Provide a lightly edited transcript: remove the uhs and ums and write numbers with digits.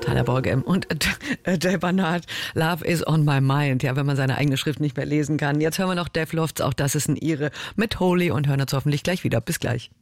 Tanja Borgem und Jay Barnard, Love is on my mind. Ja, wenn man seine eigene Schrift nicht mehr lesen kann. Jetzt hören wir noch Def Lofts, auch das ist ein Ire mit Holy und hören uns hoffentlich gleich wieder. Bis gleich.